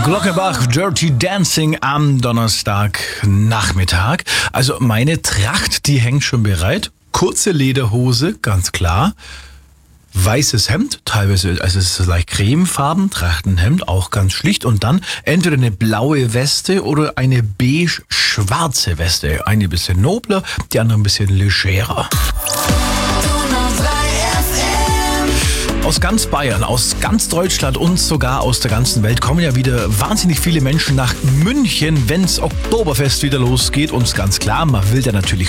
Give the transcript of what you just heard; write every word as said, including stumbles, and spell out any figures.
Glockenbach, Dirty Dancing am Donnerstagnachmittag. Also meine Tracht, die hängt schon bereit. Kurze Lederhose, ganz klar. Weißes Hemd, teilweise, also es ist leicht cremefarben, Trachtenhemd, auch ganz schlicht. Und dann entweder eine blaue Weste oder eine beige-schwarze Weste. Eine bisschen nobler, die andere ein bisschen legerer. Aus ganz Bayern, aus ganz Deutschland und sogar aus der ganzen Welt kommen ja wieder wahnsinnig viele Menschen nach München, wenn's Oktoberfest wieder losgeht. Und ganz klar, man will da natürlich